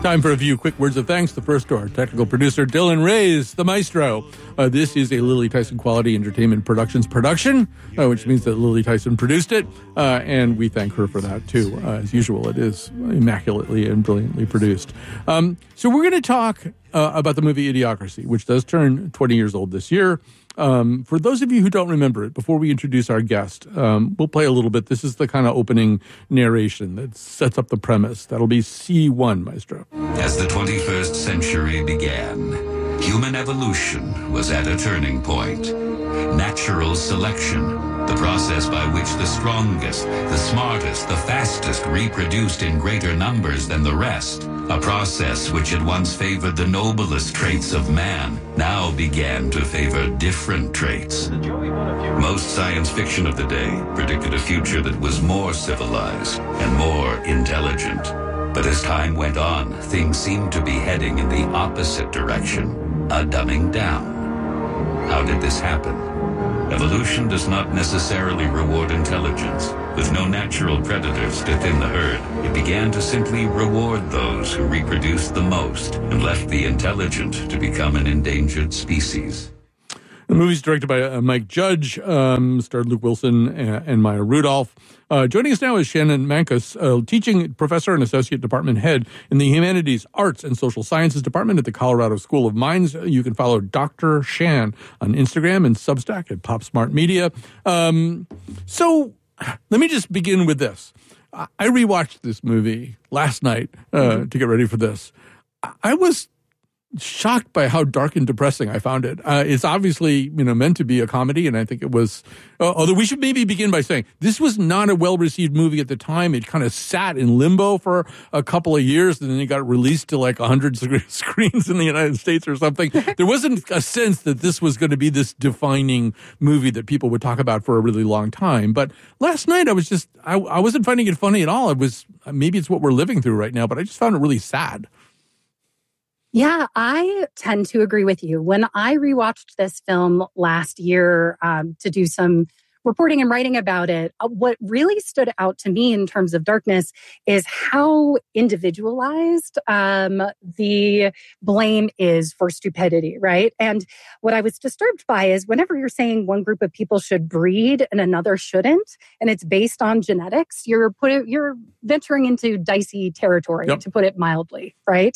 Time for a few quick words of thanks. The first to our technical producer, Dylan Reyes, the maestro. This is a Lily Tyson Quality Entertainment Productions production, which means that Lily Tyson produced it, and we thank her for that, too. As usual, it is immaculately and brilliantly produced. So we're going to talk about the movie Idiocracy, which does turn 20 years old this year. For those of you who don't remember it, before we introduce our guest, we'll play a little bit. This is the kind of opening narration that sets up the premise. That'll be C1, Maestro. As the 21st century began, human evolution was at a turning point. Natural selection, the process by which the strongest, the smartest, the fastest reproduced in greater numbers than the rest, a process which had once favored the noblest traits of man, now began to favor different traits. Most science fiction of the day predicted a future that was more civilized and more intelligent. But as time went on, things seemed to be heading in the opposite direction, a dumbing down. How did this happen? Evolution does not necessarily reward intelligence. With no natural predators to thin the herd, it began to simply reward those who reproduced the most and left the intelligent to become an endangered species. The movie's directed by Mike Judge, starred Luke Wilson and Maya Rudolph. Joining us now is Shannon Mankus, teaching professor and associate department head in the Humanities, Arts, and Social Sciences Department at the Colorado School of Mines. You can follow Dr. Shan on Instagram and Substack at PopSmart Media. So let me just begin with this. I rewatched this movie last night to get ready for this. I was shocked by how dark and depressing I found it. It's obviously, meant to be a comedy, and I think it was, although we should maybe begin by saying this was not a well-received movie at the time. It kind of sat in limbo for a couple of years, and then it got released to like 100 screens in the United States or something. There wasn't a sense that this was going to be this defining movie that people would talk about for a really long time. But last night I was just, I wasn't finding it funny at all. Maybe it's what we're living through right now, but I just found it really sad. Yeah, I tend to agree with you. When I rewatched this film last year to do some reporting and writing about it, what really stood out to me in terms of darkness is how individualized the blame is for stupidity, right? And what I was disturbed by is whenever you're saying one group of people should breed and another shouldn't, and it's based on genetics, you're venturing into dicey territory, to put it mildly, right?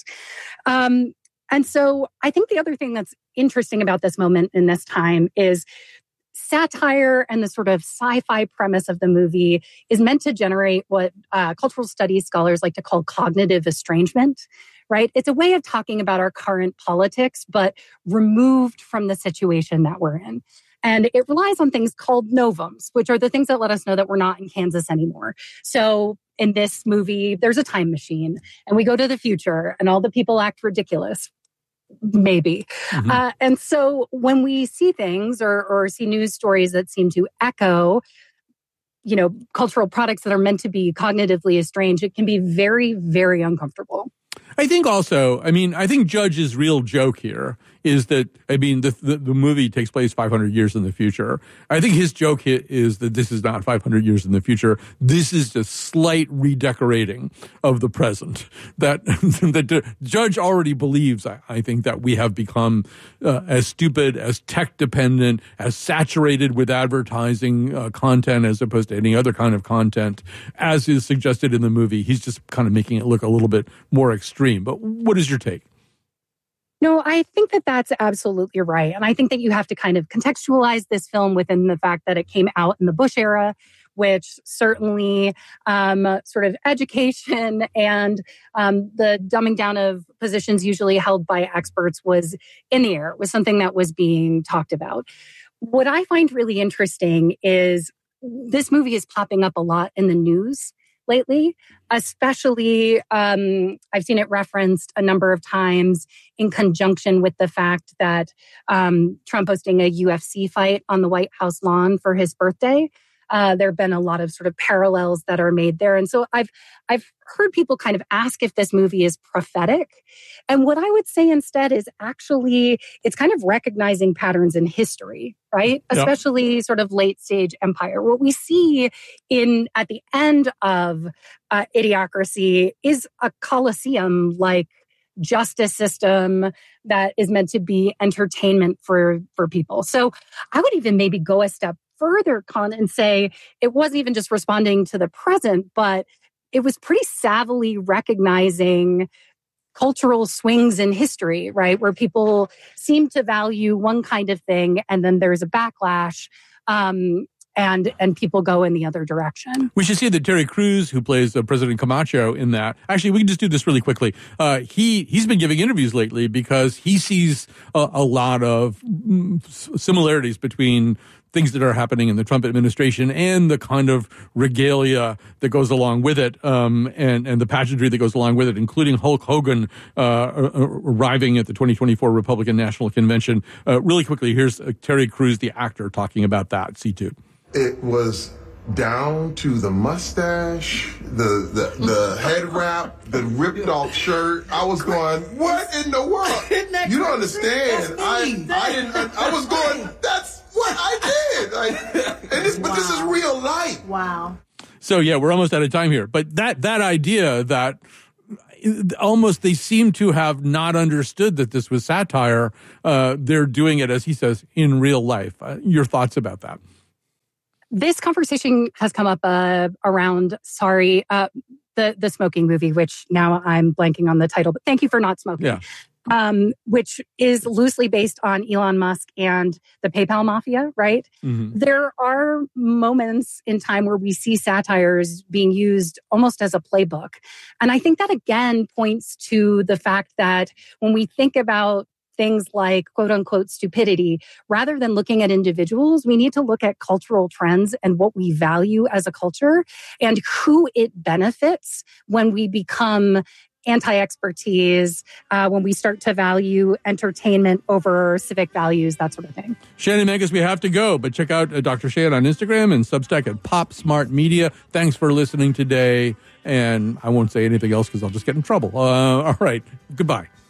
And so I think the other thing that's interesting about this moment in this time is satire and the sort of sci-fi premise of the movie is meant to generate what cultural studies scholars like to call cognitive estrangement, right? It's a way of talking about our current politics, but removed from the situation that we're in. And it relies on things called novums, which are the things that let us know that we're not in Kansas anymore. So in this movie, there's a time machine and we go to the future and all the people act ridiculous. Maybe. Mm-hmm. And so when we see things or see news stories that seem to echo, cultural products that are meant to be cognitively estranged, it can be very, very uncomfortable. I think also, I think Judge's real joke here is that, the movie takes place 500 years in the future. I think his joke is that this is not 500 years in the future. This is a slight redecorating of the present. That Judge already believes, I think, that we have become as stupid, as tech-dependent, as saturated with advertising content as opposed to any other kind of content, as is suggested in the movie. He's just kind of making it look a little bit more extreme. But what is your take? No, I think that that's absolutely right. And I think that you have to kind of contextualize this film within the fact that it came out in the Bush era, which certainly sort of education and the dumbing down of positions usually held by experts was in the air. It was something that was being talked about. What I find really interesting is this movie is popping up a lot in the news lately, especially I've seen it referenced a number of times in conjunction with the fact that Trump hosting a UFC fight on the White House lawn for his birthday. There have been a lot of sort of parallels that are made there. And so I've heard people kind of ask if this movie is prophetic. And what I would say instead is actually it's kind of recognizing patterns in history, right? Yep. Especially sort of late stage empire. What we see at the end of Idiocracy is a Colosseum-like justice system that is meant to be entertainment for people. So I would even maybe go a step further, Con, and say it wasn't even just responding to the present, but it was pretty savvily recognizing cultural swings in history, right? Where people seem to value one kind of thing and then there's a backlash. And people go in the other direction. We should see that Terry Crews, who plays President Camacho in that. Actually, we can just do this really quickly. He's been giving interviews lately because he sees a lot of similarities between things that are happening in the Trump administration and the kind of regalia that goes along with it, and the pageantry that goes along with it, including Hulk Hogan arriving at the 2024 Republican National Convention. Really quickly, here's Terry Crews, the actor, talking about that. C2. It was down to the mustache, the head wrap, the ripped off shirt. I was going, what in the world? You don't understand. I was going, that's what I did. But this is real life. Wow. So yeah, we're almost out of time here. But that idea that almost they seem to have not understood that this was satire. They're doing it, as he says, in real life. Your thoughts about that? This conversation has come up around, the smoking movie, which now I'm blanking on the title, but thank you for not smoking. Yeah. Which is loosely based on Elon Musk and the PayPal mafia, right? Mm-hmm. There are moments in time where we see satires being used almost as a playbook. And I think that again points to the fact that when we think about things like quote unquote stupidity, rather than looking at individuals, we need to look at cultural trends and what we value as a culture and who it benefits when we become anti-expertise, when we start to value entertainment over civic values, that sort of thing. Shannon Mankus, we have to go, but check out Dr. Shan on Instagram and Substack at Pop Smart Media. Thanks for listening today. And I won't say anything else because I'll just get in trouble. All right. Goodbye.